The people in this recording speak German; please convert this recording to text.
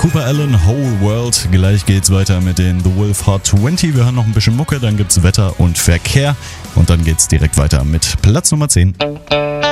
Cooper Allen, Whole World. Gleich geht's weiter mit den The Wolf Hard 20. Wir hören noch ein bisschen Mucke, dann gibt's Wetter und Verkehr und dann geht's direkt weiter mit Platz Nummer 10.